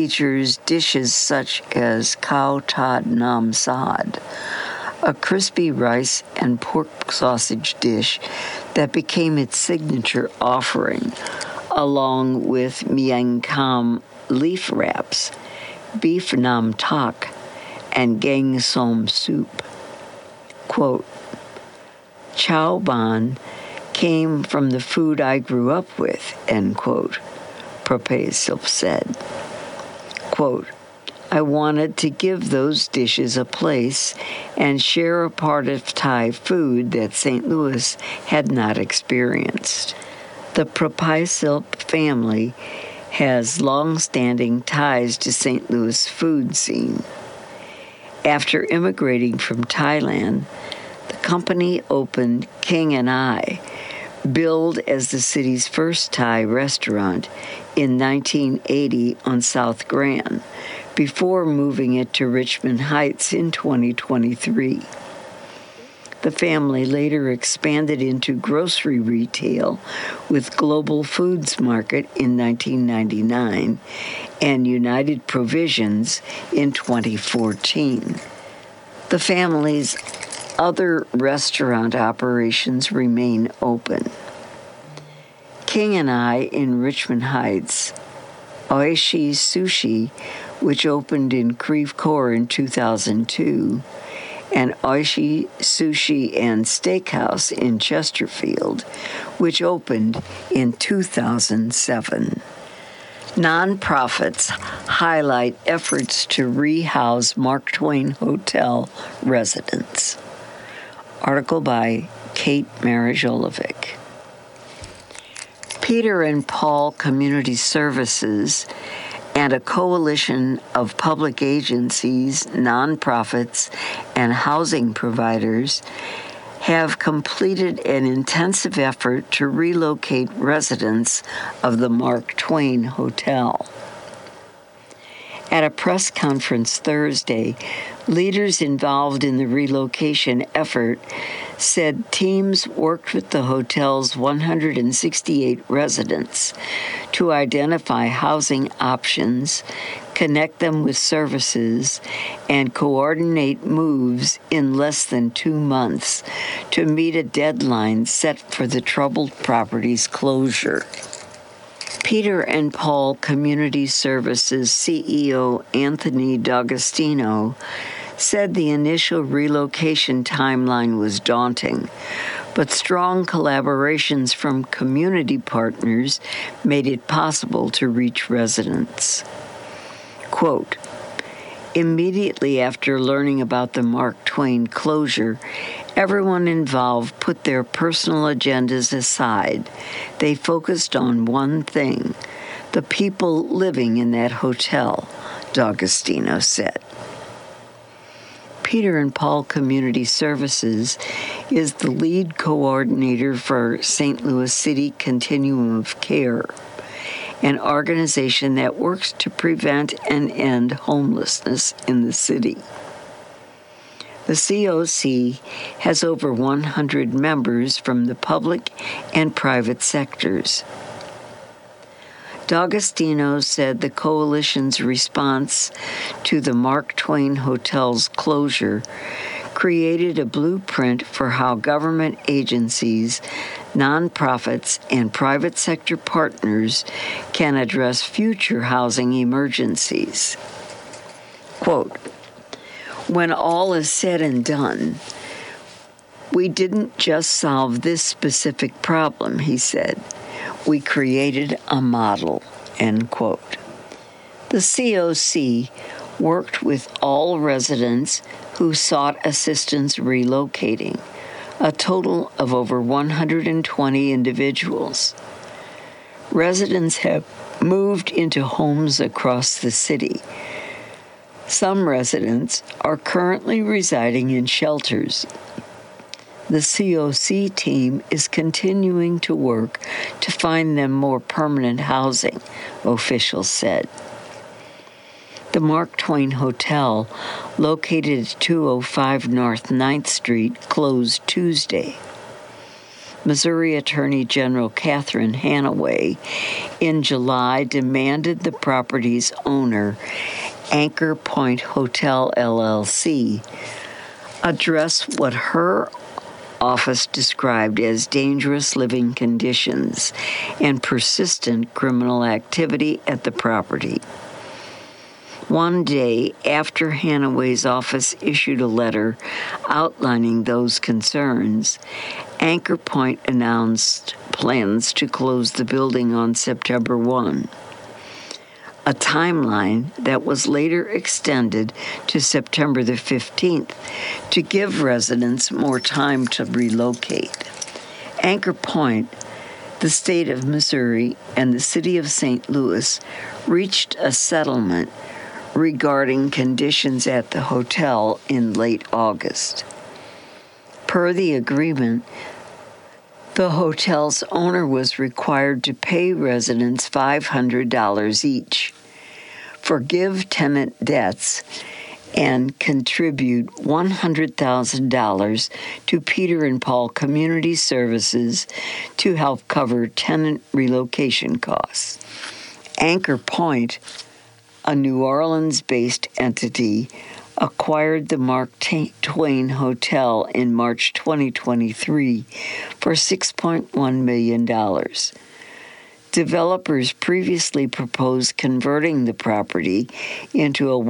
features dishes such as khao tad nam sad, a crispy rice and pork sausage dish that became its signature offering, along with miang kham leaf wraps, beef nam tak, and gang som soup. Quote, Chow ban came from the food I grew up with, end quote, Propasilp said. Quote, I wanted to give those dishes a place and share a part of Thai food that St. Louis had not experienced. The Propasilp family has long-standing ties to St. Louis food scene. After immigrating from Thailand, the company opened King and I, billed as the city's first Thai restaurant in 1980 on South Grand, before moving it to Richmond Heights in 2023. The family later expanded into grocery retail with Global Foods Market in 1999 and United Provisions in 2014. The family's other restaurant operations remain open. King and I in Richmond Heights, Oishi Sushi, which opened in Creve Coeur in 2002, and Oishi Sushi and Steakhouse in Chesterfield, which opened in 2007. Nonprofits highlight efforts to rehouse Mark Twain Hotel residents. Article by Kate Marajolovic. Peter and Paul Community Services and a coalition of public agencies, nonprofits, and housing providers have completed an intensive effort to relocate residents of the Mark Twain Hotel. At a press conference Thursday, leaders involved in the relocation effort said teams worked with the hotel's 168 residents to identify housing options, connect them with services, and coordinate moves in less than 2 months to meet a deadline set for the troubled property's closure. Peter and Paul Community Services CEO Anthony D'Agostino said the initial relocation timeline was daunting, but strong collaborations from community partners made it possible to reach residents. Quote, immediately after learning about the Mark Twain closure, everyone involved put their personal agendas aside. They focused on one thing, the people living in that hotel, D'Agostino said. Peter and Paul Community Services is the lead coordinator for St. Louis City Continuum of Care, an organization that works to prevent and end homelessness in the city. The COC has over 100 members from the public and private sectors. D'Agostino said the coalition's response to the Mark Twain Hotel's closure created a blueprint for how government agencies, nonprofits, and private sector partners can address future housing emergencies. Quote, when all is said and done, we didn't just solve this specific problem, he said. We created a model, end quote. The COC worked with all residents who sought assistance relocating, a total of over 120 individuals. Residents have moved into homes across the city. Some residents are currently residing in shelters. The COC team is continuing to work to find them more permanent housing, officials said. The Mark Twain Hotel, located at 205 North 9th Street, closed Tuesday. Missouri Attorney General Catherine Hanaway in July demanded the property's owner, Anchor Point Hotel LLC, address what her office described as dangerous living conditions and persistent criminal activity at the property. One day after Hanaway's office issued a letter outlining those concerns, Anchor Point announced plans to close the building on September 1, a timeline that was later extended to September the 15th to give residents more time to relocate. Anchor Point, the state of Missouri, and the city of St. Louis reached a settlement regarding conditions at the hotel in late August. Per the agreement, the hotel's owner was required to pay residents $500 each, forgive tenant debts, and contribute $100,000 to Peter and Paul Community Services to help cover tenant relocation costs. Anchor Point, a New Orleans-based entity, acquired the Mark Twain Hotel in March 2023 for $6.1 million. Developers previously proposed converting the property into a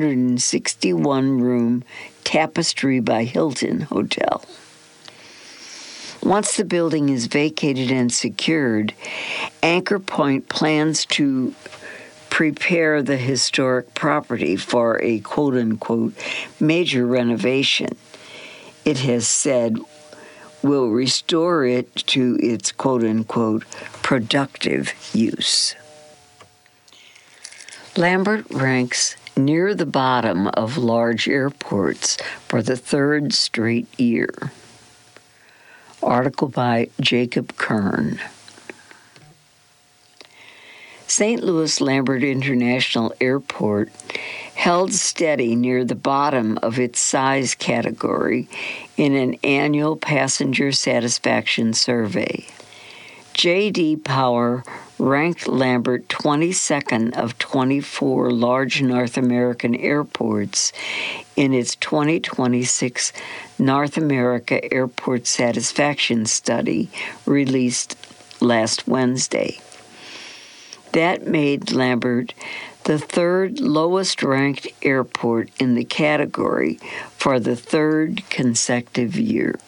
161-room Tapestry by Hilton hotel. Once the building is vacated and secured, Anchor Point plans to prepare the historic property for a quote-unquote major renovation. It has said will restore it to its quote-unquote productive use. Lambert ranks near the bottom of large airports for the third straight year. Article by Jacob Kern. St. Louis Lambert International Airport held steady near the bottom of its size category in an annual passenger satisfaction survey. J.D. Power ranked Lambert 22nd of 24 large North American airports in its 2026 North America Airport Satisfaction Study released last Wednesday. That made Lambert the third lowest-ranked airport in the category for the third consecutive year.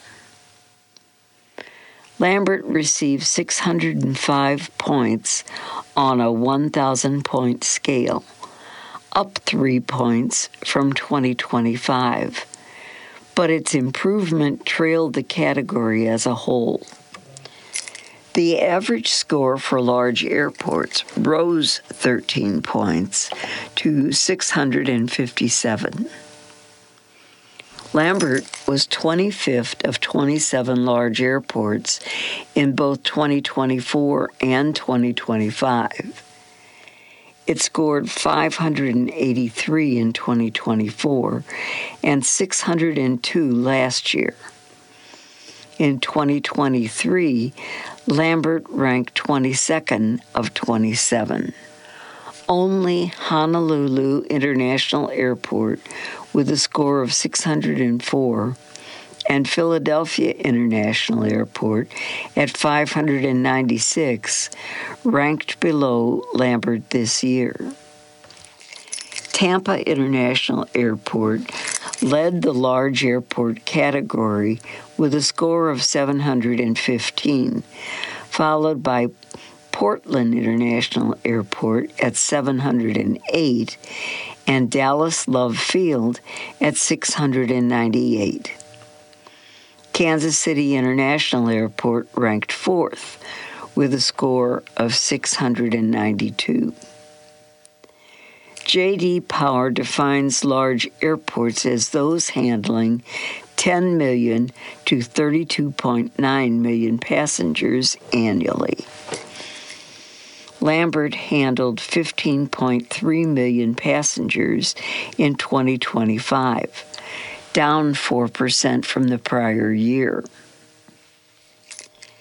Lambert received 605 points on a 1,000-point scale, up 3 points from 2025, but its improvement trailed the category as a whole. The average score for large airports rose 13 points to 657. Lambert was 25th of 27 large airports in both 2024 and 2025. It scored 583 in 2024 and 602 last year. In 2023, Lambert ranked 22nd of 27. Only Honolulu International Airport, with a score of 604, and Philadelphia International Airport at 596 ranked below Lambert this year. Tampa International Airport led the large airport category with a score of 715, followed by Portland International Airport at 708 and Dallas Love Field at 698. Kansas City International Airport ranked 4th with a score of 692. J.D. Power defines large airports as those handling 10 million to 32.9 million passengers annually. Lambert handled 15.3 million passengers in 2025, down 4% from the prior year.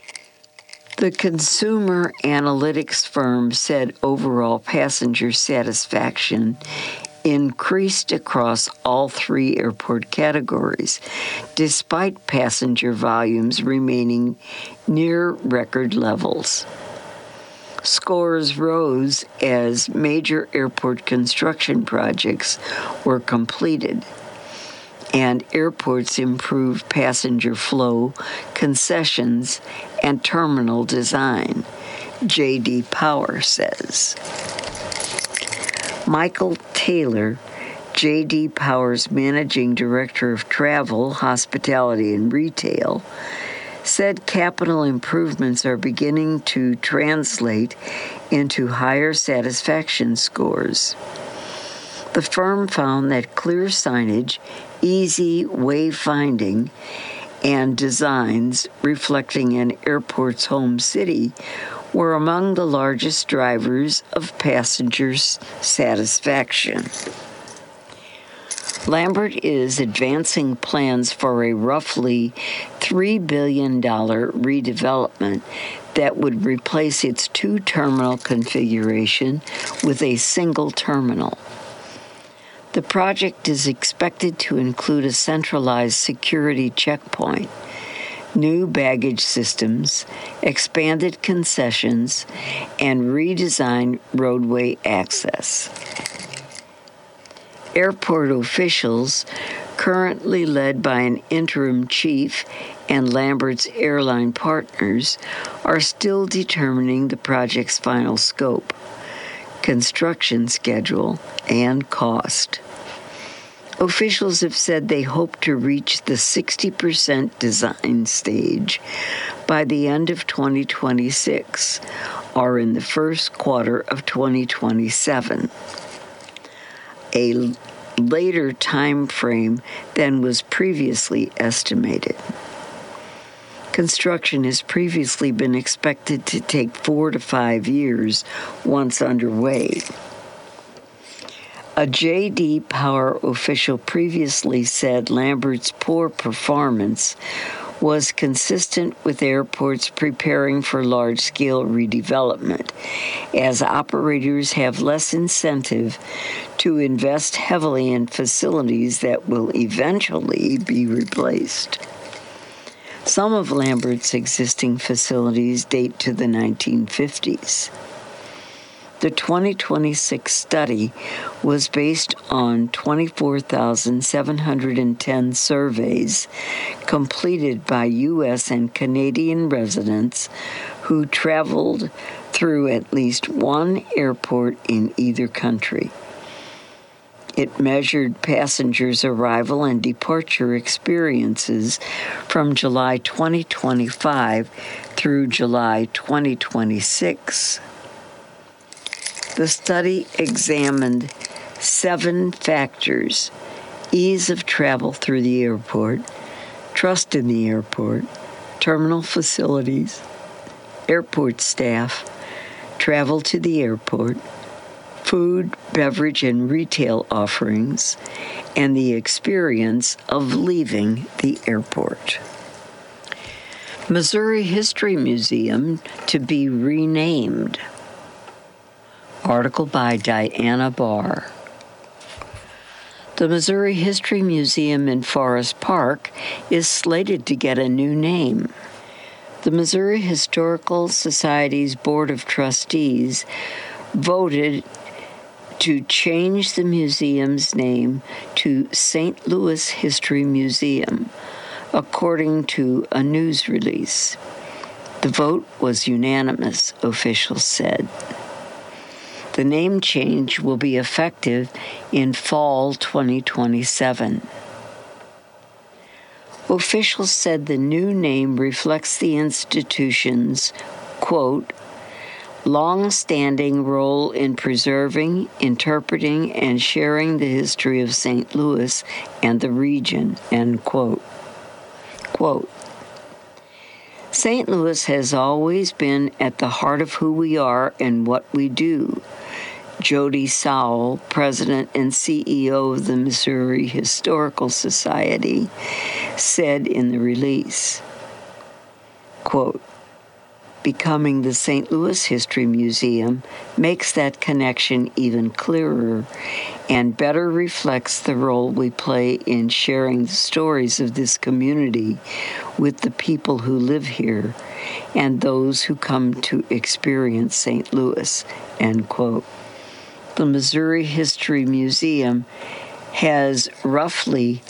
The consumer analytics firm said overall passenger satisfaction increased across all three airport categories, despite passenger volumes remaining near record levels. Scores rose as major airport construction projects were completed, and airports improved passenger flow, concessions, and terminal design, J.D. Power says. Michael Taylor, J.D. Power's managing director of travel, hospitality, and retail, said capital improvements are beginning to translate into higher satisfaction scores. The firm found that clear signage, easy wayfinding, and designs reflecting an airport's home city were among the largest drivers of passengers' satisfaction. Lambert is advancing plans for a roughly $3 billion redevelopment that would replace its two-terminal configuration with a single terminal. The project is expected to include a centralized security checkpoint, new baggage systems, expanded concessions, and redesigned roadway access. Airport officials, currently led by an interim chief and Lambert's airline partners, are still determining the project's final scope, construction schedule, and cost. Officials have said they hope to reach the 60% design stage by the end of 2026 or in the first quarter of 2027. A later time frame than was previously estimated. Construction has previously been expected to take 4 to 5 years once underway. A J.D. Power official previously said Lambert's poor performance was consistent with airports preparing for large-scale redevelopment, as operators have less incentive to invest heavily in facilities that will eventually be replaced. Some of Lambert's existing facilities date to the 1950s. The 2026 study was based on 24,710 surveys completed by U.S. and Canadian residents who traveled through at least one airport in either country. It measured passengers' arrival and departure experiences from July 2025 through July 2026. The study examined 7 factors: ease of travel through the airport, trust in the airport, terminal facilities, airport staff, travel to the airport, food, beverage, and retail offerings, and the experience of leaving the airport. Missouri History Museum to be renamed. Article by Diana Barr. The Missouri History Museum in Forest Park is slated to get a new name. The Missouri Historical Society's Board of Trustees voted to change the museum's name to St. Louis History Museum, according to a news release. The vote was unanimous, officials said. The name change will be effective in fall 2027. Officials said the new name reflects the institution's, quote, long-standing role in preserving, interpreting, and sharing the history of St. Louis and the region, end quote. Quote, St. Louis has always been at the heart of who we are and what we do, Jody Sowell, president and CEO of the Missouri Historical Society, said in the release. Quote, becoming the St. Louis History Museum makes that connection even clearer and better reflects the role we play in sharing the stories of this community with the people who live here and those who come to experience St. Louis, end quote. The Missouri History Museum has roughly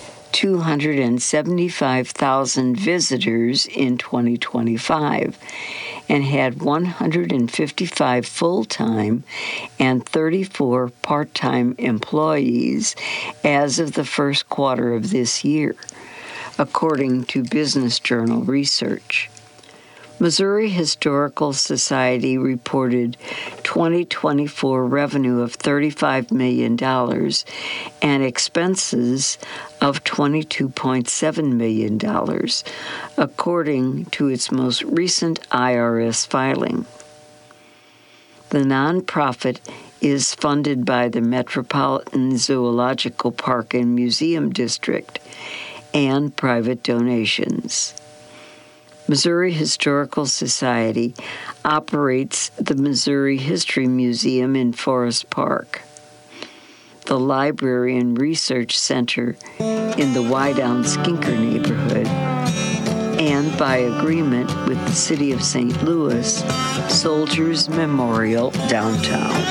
275,000 visitors in 2025 and had 155 full-time and 34 part-time employees as of the first quarter of this year, according to Business Journal research. Missouri Historical Society reported 2024 revenue of $35 million and expenses of $22.7 million, according to its most recent IRS filing. The nonprofit is funded by the Metropolitan Zoological Park and Museum District and private donations. Missouri Historical Society operates the Missouri History Museum in Forest Park, the Library and Research Center in the Wydown Skinker neighborhood, and by agreement with the City of St. Louis, Soldiers Memorial downtown.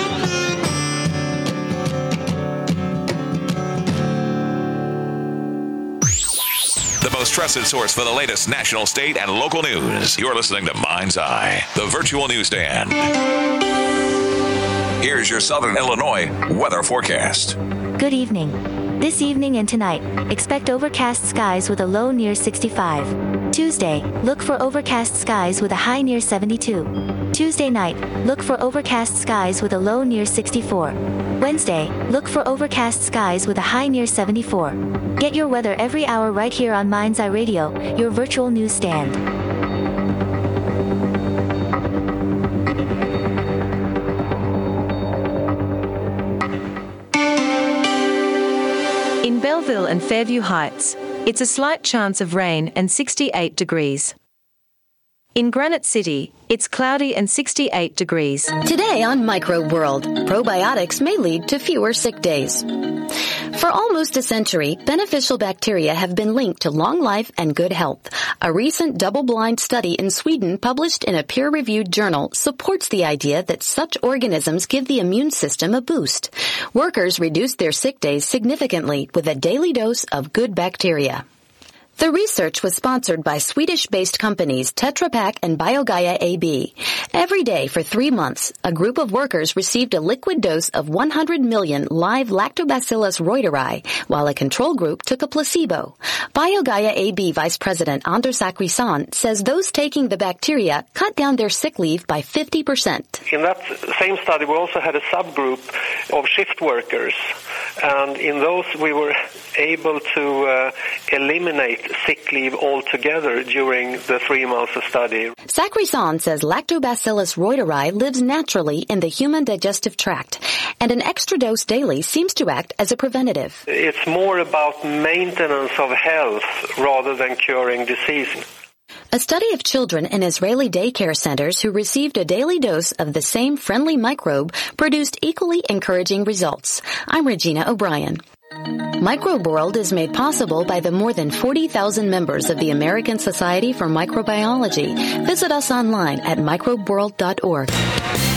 The most trusted source for the latest national, state, and local news. You're listening to Mind's Eye, the virtual newsstand. Here's your Southern Illinois weather forecast. Good evening. This evening and tonight, expect overcast skies with a low near 65. Tuesday, look for overcast skies with a high near 72. Tuesday night, look for overcast skies with a low near 64. Wednesday, look for overcast skies with a high near 74. Get your weather every hour right here on Mind's Eye Radio, your virtual newsstand. In Belleville and Fairview Heights, it's a slight chance of rain and 68 degrees. In Granite City, it's cloudy and 68 degrees. Today on Microbe World, probiotics may lead to fewer sick days. For almost a century, beneficial bacteria have been linked to long life and good health. A recent double-blind study in Sweden published in a peer-reviewed journal supports the idea that such organisms give the immune system a boost. Workers reduce their sick days significantly with a daily dose of good bacteria. The research was sponsored by Swedish-based companies Tetra Pak and BioGaia AB. Every day for 3 months, a group of workers received a liquid dose of 100 million live Lactobacillus reuteri, while a control group took a placebo. BioGaia AB Vice President Anders Zachrisson says those taking the bacteria cut down their sick leave by 50%. In that same study, we also had a subgroup of shift workers, and in those we were able to eliminate sick leave altogether during the 3 months of study. Zachrisson says Lactobacillus reuteri lives naturally in the human digestive tract, and an extra dose daily seems to act as a preventative. It's more about maintenance of health rather than curing disease. A study of children in Israeli daycare centers who received a daily dose of the same friendly microbe produced equally encouraging results. I'm Regina O'Brien. Microbe World is made possible by the more than 40,000 members of the American Society for Microbiology. Visit us online at microbeworld.org.